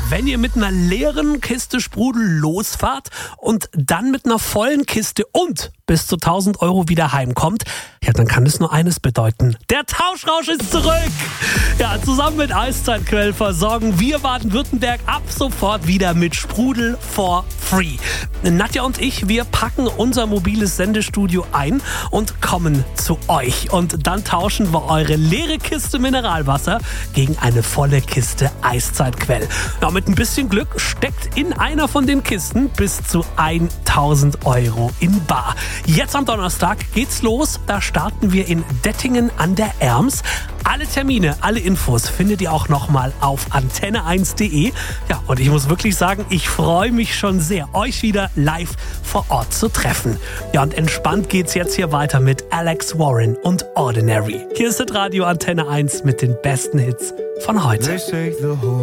wenn ihr mit einer leeren Kiste Sprudel losfahrt und dann mit einer vollen Kiste und bis zu 1.000 € wieder heimkommt, ja, dann kann es nur eines bedeuten. Der Tauschrausch ist zurück! Ja, zusammen mit Eiszeitquell versorgen wir Baden-Württemberg ab sofort wieder mit Sprudel for free. Nadja und ich, wir packen unser mobiles Sendestudio ein und kommen zu euch. Und dann tauschen wir eure leere Kiste Mineralwasser gegen eine volle Kiste Eiszeitquell. Ja, mit ein bisschen Glück steckt in einer von den Kisten bis zu 1.000 € in bar. Jetzt am Donnerstag geht's los. Da starten wir in Dettingen an der Erms. Alle Termine, alle Infos findet ihr auch nochmal auf antenne1.de. Ja, und ich muss wirklich sagen, ich freue mich schon sehr, euch wieder live vor Ort zu treffen. Ja, und entspannt geht's jetzt hier weiter mit Alex Warren und Ordinary. Hier ist das Radio Antenne 1 mit den besten Hits von heute.